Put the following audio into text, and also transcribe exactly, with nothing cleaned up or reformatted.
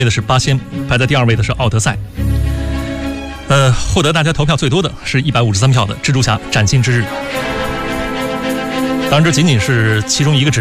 的是八仙，排在第二位的是奥德赛。呃，获得大家投票最多的是一百五十三票的蜘蛛侠：崭新之日。当然，这仅仅是其中一个指